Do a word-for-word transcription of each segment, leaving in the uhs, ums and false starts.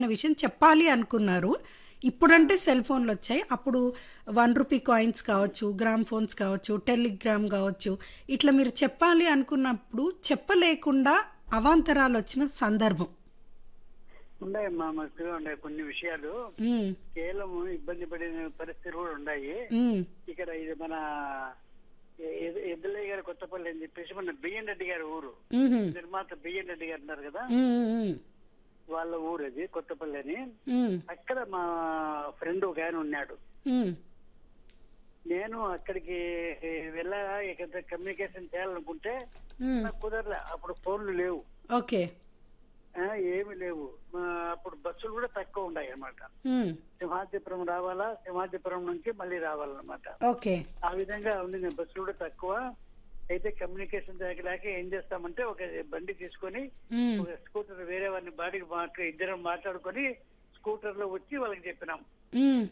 అన్న విషయం చెప్పాలి అనుకున్నారు. ఇప్పుడంటే సెల్ ఫోన్లు వచ్చాయి. అప్పుడు వన్ రూపీ కాయిన్స్ కావచ్చు, గ్రామ్ ఫోన్స్ కావచ్చు, టెలిగ్రామ్ కావచ్చు, ఇట్లా మీరు చెప్పాలి అనుకున్నప్పుడు చెప్పలేకుండా అవాంతరాలు వచ్చిన సందర్భం. ఉన్నాయి మా మనసులో ఉన్నాయి కొన్ని విషయాలు. ఉమ్, కేవలం ఇబ్బంది పడిన పరిస్థితులు కూడా ఉన్నాయి. ఉమ్, ఇక్కడ ఇది మన ఎ- ఎద్దులయ్య గారి కొత్తపల్లి అని చెప్పేసి మన బిఎన్ రెడ్డి గారి ఊరు, ఉహు, నిర్మాత బిఎన్ రెడ్డి గారు ఉన్నారు కదా, ఉమ్, ఉమ్, వాళ్ళ ఊరు అది కొత్తపల్లి అని. ఉమ్, అక్కడ మా ఫ్రెండ్ ఒక ఆయన ఉన్నాడు. ఉమ్, నేను అక్కడికి వెళ్ళా ఇక్కడ కమ్యూనికేషన్ చేయాలనుకుంటే ఉమ్, నాకు కుదరలే. అప్పుడు ఫోన్లు లేవు, ఓకే. ఆ, ఏమి లేవు. ఆ, అప్పుడు బస్సులు కూడా తక్కువ ఉన్నాయి అన్నమాట. ఉమ్, సింహాద్రిపురం రావాలా, సింహాద్రిపురం నుంచి మళ్ళీ రావాలన్నమాట. ఓకే. ఆ విధంగా ఉంది. నేను బస్సులు కూడా తక్కువ అయితే కమ్యూనికేషన్ లేక ఏం చేస్తామంటే ఒక బండి తీసుకొని ఉమ్, ఒక స్కూటర్ వేరే వారిని బాడీకి మాట్లా ఇద్దరం మాట్లాడుకొని స్కూటర్ లో వచ్చి వాళ్ళకి చెప్పినాం ఉమ్,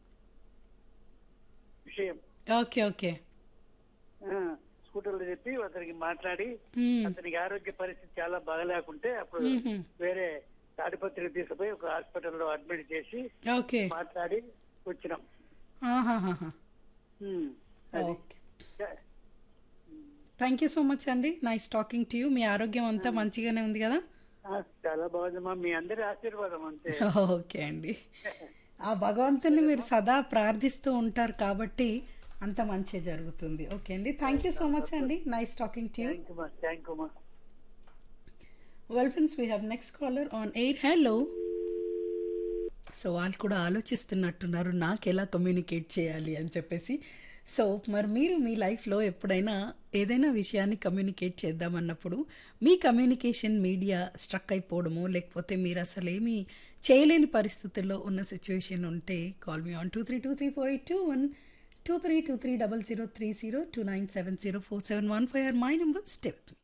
విషయం. Okay, okay. ఆ, స్కూటర్ లో చెప్పి అతనికి మాట్లాడి ఉమ్, అతనికి ఆరోగ్య పరిస్థితి చాలా బాగలేకుంటే అప్పుడు ఉహు, వేరే తాడిపత్రికి తీసుకుపోయి ఒక హాస్పిటల్లో అడ్మిట్ చేసి ఓకే. మాట్లాడి వచ్చినాం. ఆహాహాహా. ఉమ్, అది. Okay. Thank you so much అండి. Nice talking to you. మీ ఆరోగ్యం అంతా మంచిగానే ఉంది కదా? ఆ, చాలా బాగుందమ్మా, మీ అందరి ఆశీర్వాదం అంతే. ఓకే అండి. ఆ భగవంతుని మీరు సదా ప్రార్థిస్తూ ఉంటారు కాబట్టి అంత మంచి జరుగుతుంది. ఓకే అండి. థ్యాంక్ యూ సో మచ్ అండి. Nice talking to you. Thank you మా థ్యాంక్ యూ మా well friends, we have next caller on air. Hello. So వాళ్ళు కూడా ఆలోచిస్తున్నట్టున్నారు నాకు ఎలా కమ్యూనికేట్ చేయాలి అని చెప్పేసి. సో మరి మీరు మీ లైఫ్లో ఎప్పుడైనా ఏదైనా విషయాన్ని కమ్యూనికేట్ చేద్దామన్నప్పుడు మీ కమ్యూనికేషన్ మీడియా స్ట్రక్ అయిపోవడము, లేకపోతే మీరు అసలు ఏమీ చేయలేని పరిస్థితుల్లో ఉన్న సిచ్యువేషన్ ఉంటే call me on two three two three four eight two one two three two three double zero three zero two nine seven zero four seven one five are my number. Stay with me.